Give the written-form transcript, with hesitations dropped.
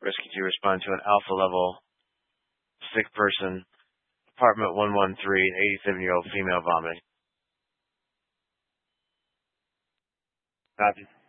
Rescue 2, respond to an alpha level sick person, apartment 113, 87-year-old female vomiting. Copy.